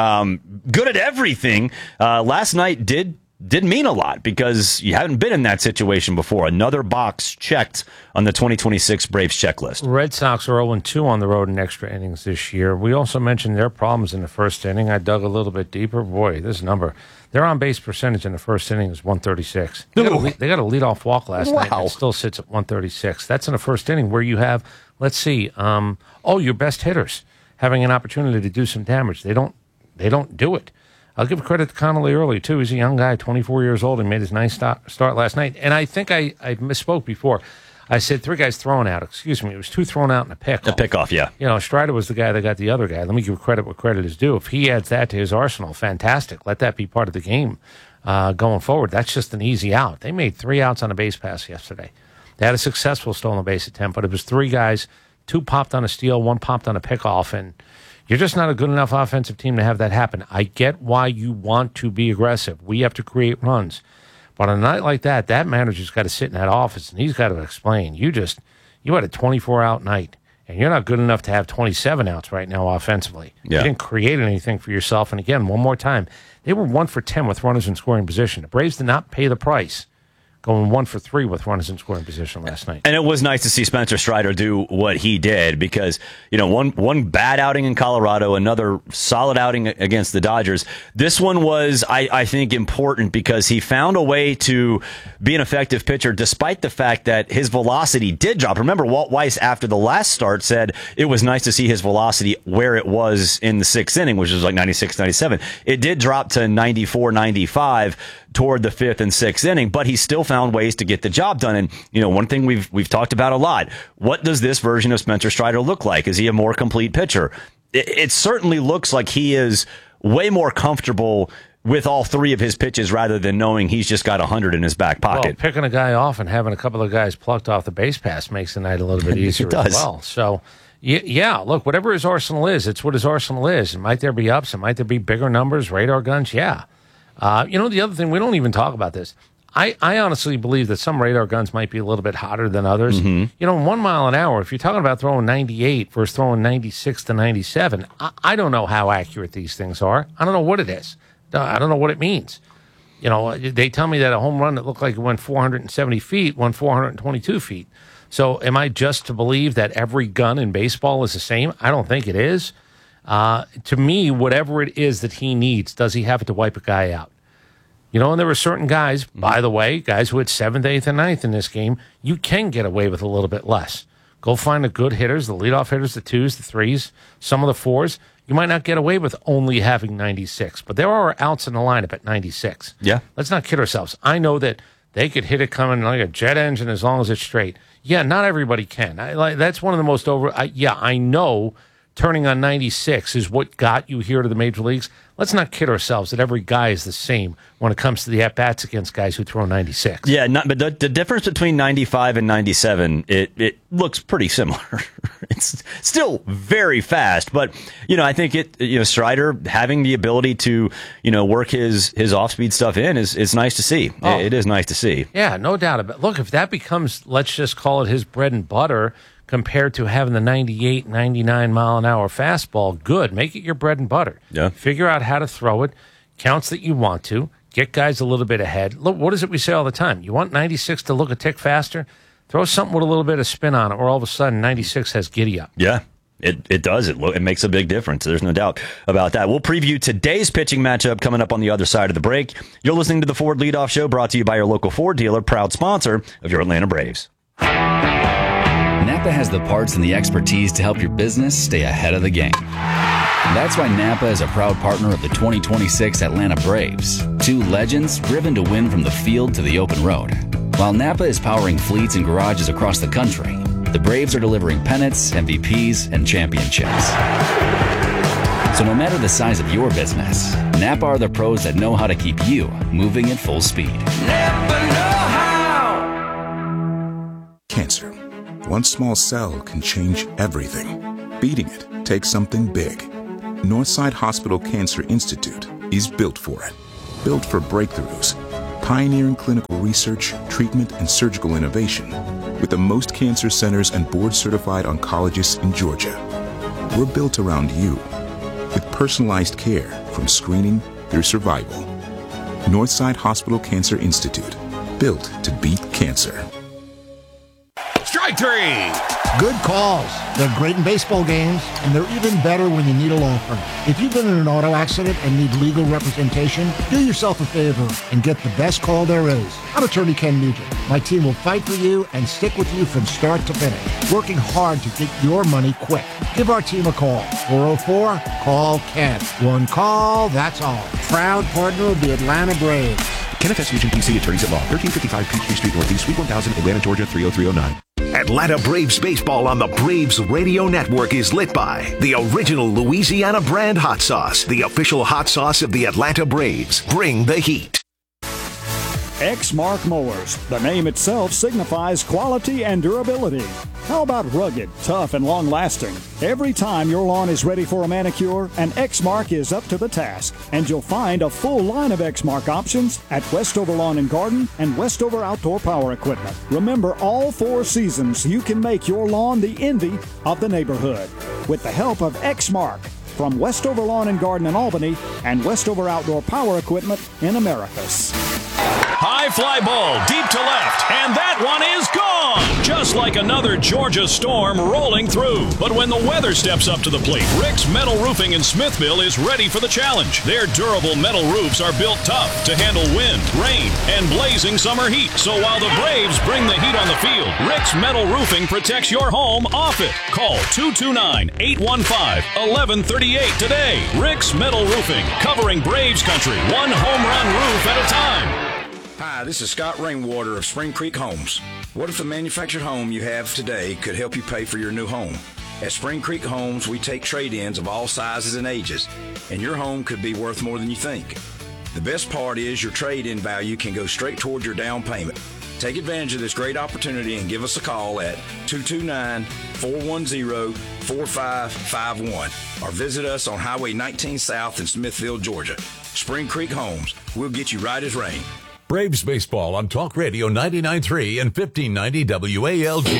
good at everything. Last night did mean a lot because you haven't been in that situation before. Another box checked on the 2026 Braves checklist. Red Sox are 0-2 on the road in extra innings this year. We also mentioned their problems in the first inning. I dug a little bit deeper. Boy, this number. Their on-base percentage in the first inning is 136. They got a leadoff walk last night, and it still sits at 136. That's in the first inning where you have, let's see, your best hitters having an opportunity to do some damage. They don't do it. I'll give credit to Connolly early, too. He's a young guy, 24 years old, and made his nice start last night. And I think I misspoke before. I said 3 guys thrown out. Excuse me. It was 2 thrown out and a pickoff. A pickoff, yeah. Strider was the guy that got the other guy. Let me give credit what credit is due. If he adds that to his arsenal, fantastic. Let that be part of the game going forward. That's just an easy out. They made 3 outs on a base pass yesterday. They had a successful stolen base attempt, but it was 3 guys, 2 popped on a steal, 1 popped on a pickoff, and you're just not a good enough offensive team to have that happen. I get why you want to be aggressive. We have to create runs. But on a night like that, that manager's got to sit in that office, and he's got to explain. You had a 24-out night, and you're not good enough to have 27 outs right now offensively. Yeah. You didn't create anything for yourself. And again, one more time, they were 1 for 10 with runners in scoring position. The Braves did not pay the price, going 1 for 3 with runners in scoring position last night. And it was nice to see Spencer Strider do what he did because, one bad outing in Colorado, another solid outing against the Dodgers. This one was, I think, important because he found a way to be an effective pitcher despite the fact that his velocity did drop. Remember, Walt Weiss, after the last start, said it was nice to see his velocity where it was in the 6th inning, which was like 96, 97. It did drop to 94, 95 toward the 5th and 6th inning, but he still found ways to get the job done. And, one thing we've talked about a lot, what does this version of Spencer Strider look like? Is he a more complete pitcher? It certainly looks like he is way more comfortable with all 3 of his pitches rather than knowing he's just got 100 in his back pocket. Well, picking a guy off and having a couple of guys plucked off the base pass makes the night a little bit easier as well. So, yeah, look, whatever his arsenal is, it's what his arsenal is. And might there be ups? And might there be bigger numbers, radar guns? Yeah. The other thing, we don't even talk about this. I honestly believe that some radar guns might be a little bit hotter than others. Mm-hmm. 1 mile an hour, if you're talking about throwing 98 versus throwing 96 to 97, I don't know how accurate these things are. I don't know what it is. I don't know what it means. They tell me that a home run that looked like it went 470 feet went 422 feet. So am I just to believe that every gun in baseball is the same? I don't think it is. To me, whatever it is that he needs, does he have it to wipe a guy out? And there were certain guys, by the way, guys who had 7th, 8th, and 9th in this game, you can get away with a little bit less. Go find the good hitters, the leadoff hitters, the 2s, the 3s, some of the 4s. You might not get away with only having 96, but there are outs in the lineup at 96. Yeah. Let's not kid ourselves. I know that they could hit it coming like a jet engine as long as it's straight. Yeah, not everybody can. That's one of the most I know turning on 96 is what got you here to the major leagues. Let's not kid ourselves that every guy is the same when it comes to the at-bats against guys who throw 96. Yeah, but the difference between 95 and 97, it looks pretty similar. It's still very fast, but, I think Strider having the ability to, work his off-speed stuff in is nice to see. Oh. It is nice to see. Yeah, no doubt about it. Look, if that becomes, let's just call it his bread and butter, compared to having the 98, 99 mile an hour fastball, good. Make it your bread and butter. Yeah. Figure out how to throw it, counts that you want to, get guys a little bit ahead. Look, what is it we say all the time? You want 96 to look a tick faster? Throw something with a little bit of spin on it, or all of a sudden 96 has giddy up. Yeah. It does. It makes a big difference. There's no doubt about that. We'll preview today's pitching matchup coming up on the other side of the break. You're listening to the Ford Leadoff Show, brought to you by your local Ford dealer, proud sponsor of your Atlanta Braves. Napa has the parts and the expertise to help your business stay ahead of the game. That's why Napa is a proud partner of the 2026 Atlanta Braves. Two legends driven to win from the field to the open road. While Napa is powering fleets and garages across the country, the Braves are delivering pennants, MVPs, and championships. So no matter the size of your business, Napa are the pros that know how to keep you moving at full speed. Napa know how. Cancer. One small cell can change everything. Beating it takes something big. Northside Hospital Cancer Institute is built for it. Built for breakthroughs, pioneering clinical research, treatment, and surgical innovation with the most cancer centers and board-certified oncologists in Georgia. We're built around you with personalized care from screening through survival. Northside Hospital Cancer Institute, built to beat cancer. Strike three! Good calls. They're great in baseball games, and they're even better when you need a law firm. If you've been in an auto accident and need legal representation, do yourself a favor and get the best call there is. I'm attorney Ken Nugent. My team will fight for you and stick with you from start to finish, working hard to get your money quick. Give our team a call. 404-CALL-KEN. One call, that's all. Proud partner of the Atlanta Braves. Kenneth S. Nugent, PC, Attorneys at Law, 1355 Peachtree Street Northeast, Suite 1000, Atlanta, Georgia, 30309. Atlanta Braves baseball on the Braves Radio Network is lit by the original Louisiana brand hot sauce, the official hot sauce of the Atlanta Braves. Bring the heat. Exmark Mowers. The name itself signifies quality and durability. How about rugged, tough, and long-lasting? Every time your lawn is ready for a manicure, an Exmark is up to the task. And you'll find a full line of Exmark options at Westover Lawn and Garden and Westover Outdoor Power Equipment. Remember, all 4 seasons, you can make your lawn the envy of the neighborhood. With the help of Exmark from Westover Lawn and Garden in Albany and Westover Outdoor Power Equipment in Americus. High fly ball deep to left, and that one is gone! Just like another Georgia storm rolling through. But when the weather steps up to the plate, Rick's Metal Roofing in Smithville is ready for the challenge. Their durable metal roofs are built tough to handle wind, rain, and blazing summer heat. So while the Braves bring the heat on the field, Rick's Metal Roofing protects your home off it. Call 229-815-1138 today. Rick's Metal Roofing, covering Braves country, one home run roof at a time. Hi, this is Scott Rainwater of Spring Creek Homes. What if the manufactured home you have today could help you pay for your new home? At Spring Creek Homes, we take trade-ins of all sizes and ages, and your home could be worth more than you think. The best part is your trade-in value can go straight toward your down payment. Take advantage of this great opportunity and give us a call at 229-410-4551 or visit us on Highway 19 South in Smithville, Georgia. Spring Creek Homes, we'll get you right as rain. Braves baseball on Talk Radio 99.3 and 1590 WALG.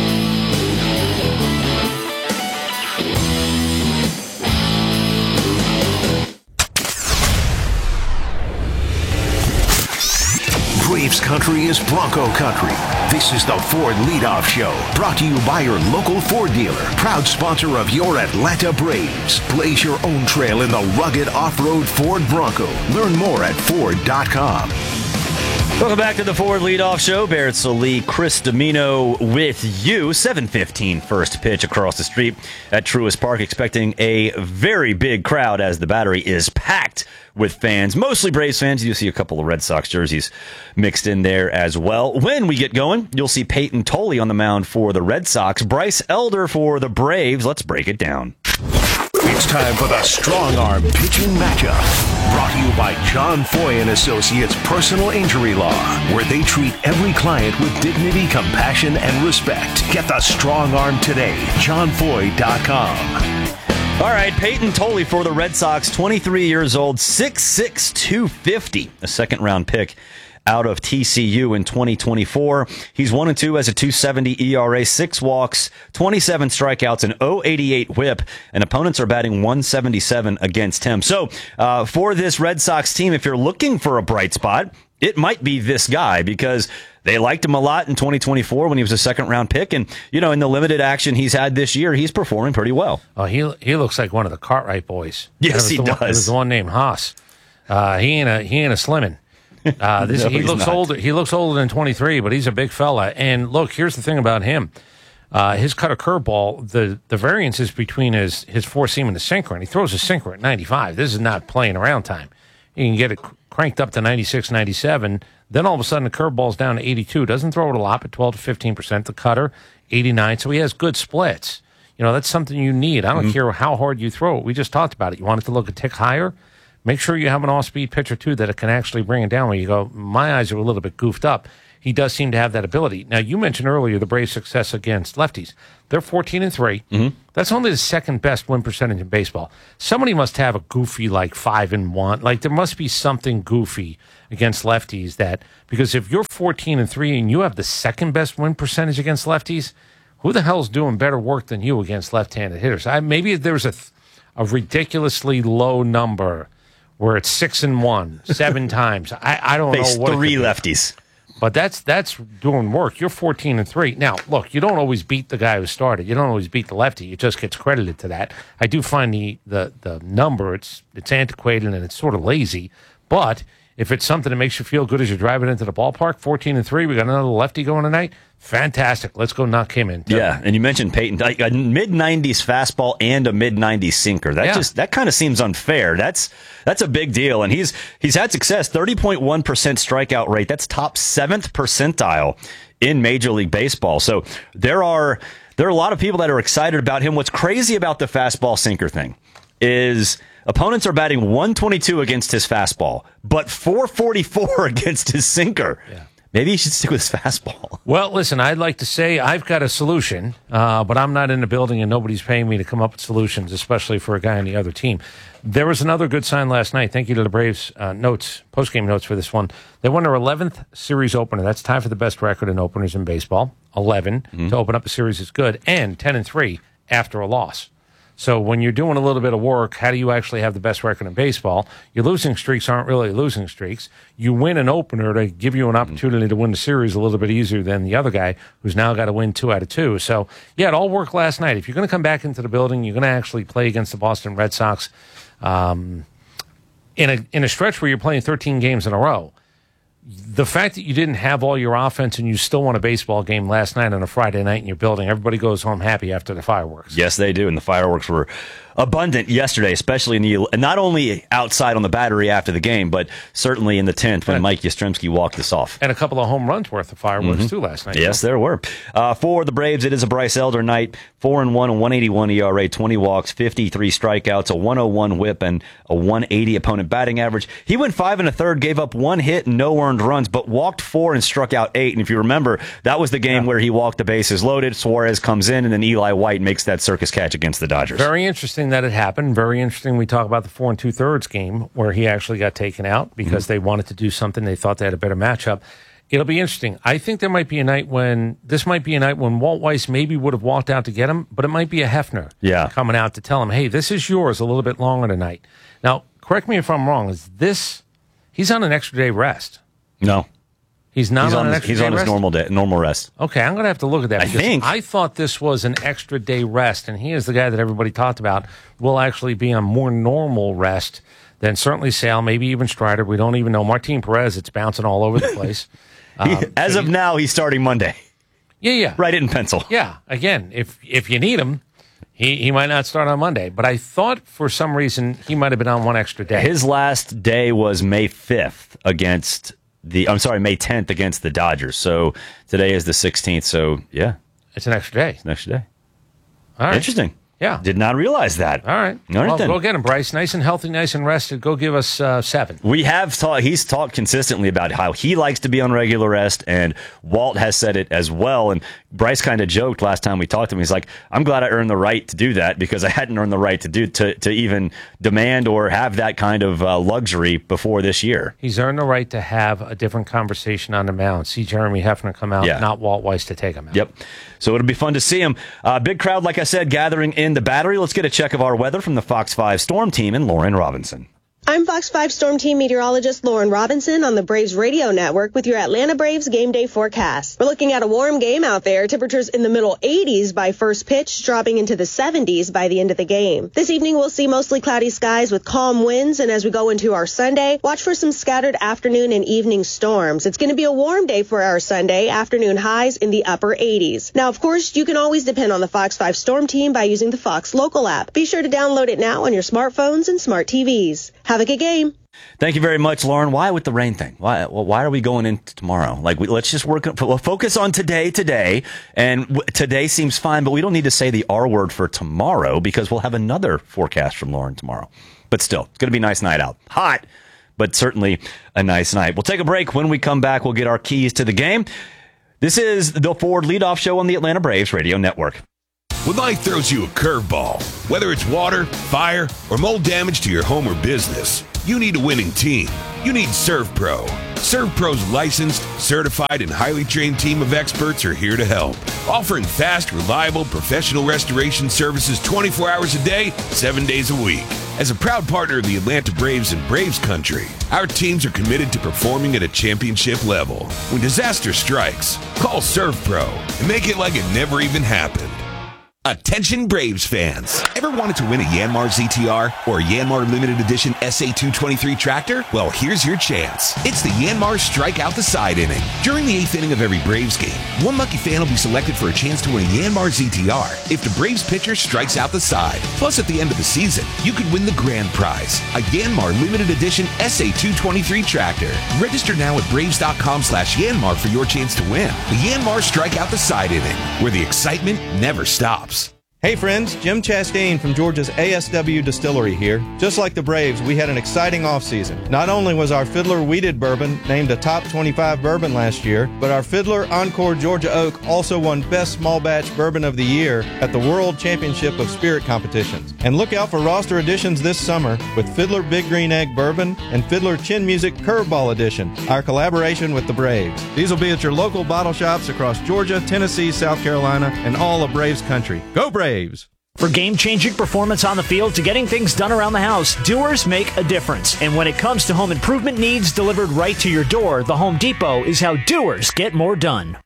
Braves country is Bronco country. This is the Ford Leadoff Show, brought to you by your local Ford dealer, proud sponsor of your Atlanta Braves. Blaze your own trail in the rugged off-road Ford Bronco. Learn more at Ford.com. Welcome back to the Ford Leadoff Show. Barrett Salee, Chris Domino with you. 7:15 first pitch across the street at Truist Park. Expecting a very big crowd as the Battery is packed with fans, mostly Braves fans. You'll see a couple of Red Sox jerseys mixed in there as well. When we get going, you'll see Peyton Tolley on the mound for the Red Sox, Bryce Elder for the Braves. Let's break it down. It's time for the Strong Arm Pitching Matchup. Brought to you by John Foy & Associates Personal Injury Law, where they treat every client with dignity, compassion, and respect. Get the Strong Arm today. JohnFoy.com. All right, Peyton Tolley for the Red Sox, 23 years old, 6'6", 250, a second-round pick out of TCU in 2024. He's 1-2 as a 2.70 ERA, 6 walks, 27 strikeouts, and 0.88 whip, and opponents are batting 177 against him. So for this Red Sox team, if you're looking for a bright spot, it might be this guy, because they liked him a lot in 2024 when he was a second-round pick, and in the limited action he's had this year, he's performing pretty well. Oh, he looks like one of the Cartwright boys. Yes, he does. It was the one named Haas. He ain't a slimming. No, he looks not. older. He looks older than 23, but he's a big fella. And look, here's the thing about him. his cutter curveball, the variance is between his four seam and the sinker, and he throws a sinker at 95. This is not playing around time. You can get it cranked up to 96, 97. Then all of a sudden the curveball's down to 82. Doesn't throw it a lot, but 12 to 15%. The cutter, 89. So he has good splits. That's something you need. I don't care how hard you throw it. We just talked about it. You want it to look a tick higher? Make sure you have an off-speed pitcher, too, that it can actually bring it down where you go, my eyes are a little bit goofed up. He does seem to have that ability. Now, you mentioned earlier the Braves' success against lefties. They're 14-3. That's only the second best win percentage in baseball. Somebody must have a goofy, 5-1. There must be something goofy against lefties that, because if you're 14-3 and you have the second best win percentage against lefties, who the hell's doing better work than you against left-handed hitters? Maybe there's a ridiculously low number where it's 6-1, 7 times. I don't know what 3 lefties. But that's doing work. You're 14-3. Now, look, you don't always beat the guy who started. You don't always beat the lefty. It just gets credited to that. I do find the number, it's antiquated and it's sort of lazy. But if it's something that makes you feel good as you're driving into the ballpark, 14-3, we got another lefty going tonight. Fantastic. Let's go knock him in. Yeah, and you mentioned Peyton, a mid-90s fastball and a mid-90s sinker. That kind of seems unfair. That's a big deal, and he's had success. 30.1% strikeout rate. That's top 7th percentile in Major League Baseball. So there are a lot of people that are excited about him. What's crazy about the fastball sinker thing is opponents are batting 122 against his fastball, but 444 against his sinker. Yeah. Maybe he should stick with his fastball. Well, listen, I'd like to say I've got a solution, but I'm not in the building and nobody's paying me to come up with solutions, especially for a guy on the other team. There was another good sign last night. Thank you to the Braves post-game notes for this one. They won their 11th series opener. That's tied for the best record in openers in baseball. 11 to open up a series is good, and 10-3 after a loss. So when you're doing a little bit of work, how do you actually have the best record in baseball? Your losing streaks aren't really losing streaks. You win an opener to give you an opportunity to win the series a little bit easier than the other guy who's now got to win 2 out of 2. So, yeah, it all worked last night. If you're going to come back into the building, you're going to actually play against the Boston Red Sox in a stretch where you're playing 13 games in a row. The fact that you didn't have all your offense and you still won a baseball game last night on a Friday night in your building, everybody goes home happy after the fireworks. Yes, they do, and the fireworks were abundant yesterday, especially not only outside on the Battery after the game, but certainly in the 10th when Mike Yastrzemski walked us off. And a couple of home runs worth of fireworks, too, last night. Yes, there were. For the Braves, it is a Bryce Elder night. 4-1, a 181 ERA, 20 walks, 53 strikeouts, a 101 whip, and a 180 opponent batting average. He went 5 1/3, gave up 1 hit and no earned runs, but walked 4 and struck out 8. And if you remember, that was the game where he walked the bases loaded. Suarez comes in, and then Eli White makes that circus catch against the Dodgers. Very interesting that it happened. Very interesting. We talk about the 4 2/3 game where he actually got taken out because they wanted to do something. They thought they had a better matchup. It'll be interesting. I think there might be a night when Walt Weiss maybe would have walked out to get him, but it might be a Hefner coming out to tell him, hey, this is yours a little bit longer tonight. Now, correct me if I'm wrong. He's on an extra day rest? No. He's not on an extra day rest? He's on his normal rest. Okay, I'm going to have to look at that. I thought this was an extra day rest, and he is the guy that everybody talked about will actually be on more normal rest than certainly Sale, maybe even Strider. We don't even know. Martin Perez, it's bouncing all over the place. As of now, he's starting Monday. Yeah. Write it in pencil. Yeah. Again, if you need him, he might not start on Monday. But I thought for some reason he might have been on one extra day. His last day was May 5th May 10th against the Dodgers. So today is the 16th. So, yeah. It's an extra day. It's an extra day. All right. Interesting. Yeah. Did not realize that. All right. Well, go get him, Bryce. Nice and healthy, nice and rested. Go give us 7. He's talked consistently about how he likes to be on regular rest, and Walt has said it as well. And Bryce kind of joked last time we talked to him. He's like, I'm glad I earned the right to do that because I hadn't earned the right to even demand or have that kind of luxury before this year. He's earned the right to have a different conversation on the mound. See Jeremy Hefner come out, not Walt Weiss to take him out. Yep. So it'll be fun to see him. Big crowd, like I said, gathering in the Battery. Let's get a check of our weather from the Fox 5 Storm Team and Lauren Robinson. I'm Fox 5 Storm Team meteorologist Lauren Robinson on the Braves Radio Network with your Atlanta Braves game day forecast. We're looking at a warm game out there. Temperatures in the middle 80s by first pitch, dropping into the 70s by the end of the game. This evening, we'll see mostly cloudy skies with calm winds, and as we go into our Sunday, watch for some scattered afternoon and evening storms. It's going to be a warm day for our Sunday, afternoon highs in the upper 80s. Now, of course, you can always depend on the Fox 5 Storm Team by using the Fox Local app. Be sure to download it now on your smartphones and smart TVs. Have a good game. Thank you very much, Lauren. Why with the rain thing? Why are we going into tomorrow? Let's just focus on today. And today seems fine, but we don't need to say the R word for tomorrow because we'll have another forecast from Lauren tomorrow. But still, it's going to be a nice night out. Hot, but certainly a nice night. We'll take a break. When we come back, we'll get our keys to the game. This is the Ford Leadoff Show on the Atlanta Braves Radio Network. When life throws you a curveball, whether it's water, fire, or mold damage to your home or business, you need a winning team. You need ServPro. ServPro's licensed, certified, and highly trained team of experts are here to help, offering fast, reliable, professional restoration services 24 hours a day, 7 days a week. As a proud partner of the Atlanta Braves and Braves Country, our teams are committed to performing at a championship level. When disaster strikes, call ServPro and make it like it never even happened. Attention Braves fans. Ever wanted to win a Yanmar ZTR or a Yanmar Limited Edition SA223 tractor? Well, here's your chance. It's the Yanmar Strike Out the Side inning. During the 8th inning of every Braves game, one lucky fan will be selected for a chance to win a Yanmar ZTR if the Braves pitcher strikes out the side. Plus, at the end of the season, you could win the grand prize, a Yanmar Limited Edition SA223 tractor. Register now at Braves.com/Yanmar for your chance to win the Yanmar Strike Out the Side inning, where the excitement never stops. Hey friends, Jim Chastain from Georgia's ASW Distillery here. Just like the Braves, we had an exciting offseason. Not only was our Fiddler Wheated Bourbon named a top 25 bourbon last year, but our Fiddler Encore Georgia Oak also won Best Small Batch Bourbon of the Year at the World Championship of Spirit competitions. And look out for roster additions this summer with Fiddler Big Green Egg Bourbon and Fiddler Chin Music Curveball Edition, our collaboration with the Braves. These will be at your local bottle shops across Georgia, Tennessee, South Carolina, and all of Braves country. Go Braves! For game-changing performance on the field to getting things done around the house, Doers make a difference. And when it comes to home improvement needs delivered right to your door, the Home Depot is how Doers get more done.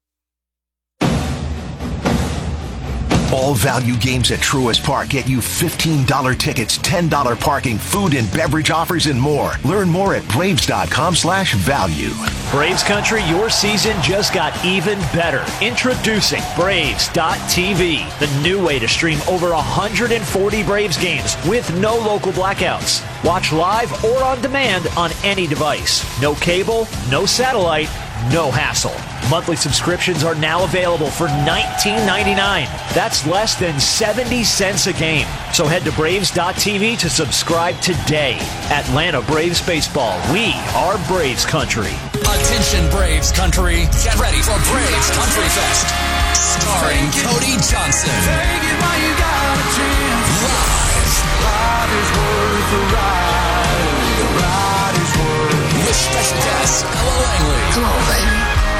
All value games at Truist Park get you $15 tickets, $10 parking, food and beverage offers, and more. Learn more at Braves.com/value. Braves Country, your season just got even better. Introducing Braves.tv, the new way to stream over 140 Braves games with no local blackouts. Watch live or on demand on any device. No cable, no satellite, no hassle. Monthly subscriptions are now available for $19.99. That's less than 70 cents a game. So head to Braves.tv to subscribe today. Atlanta Braves Baseball. We are Braves Country. Attention Braves Country. Get ready for Braves Country Fest. Starring Cody Johnson. Take it while you got a chance. Live is worth the ride. The ride is worth. With special guests Ella Langley. Come on, baby.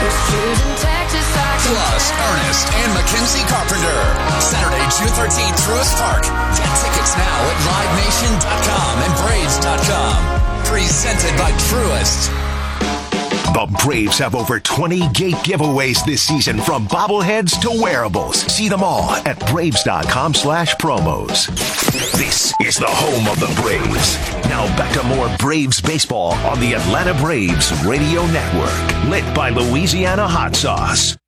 Plus, Ernest and Mackenzie Carpenter. Saturday, June 13th, Truist Park. Get tickets now at livenation.com and braves.com. Presented by Truist. The Braves have over 20 gate giveaways this season, from bobbleheads to wearables. See them all at Braves.com/promos. This is the home of the Braves. Now back to more Braves baseball on the Atlanta Braves Radio Network. Lit by Louisiana Hot Sauce.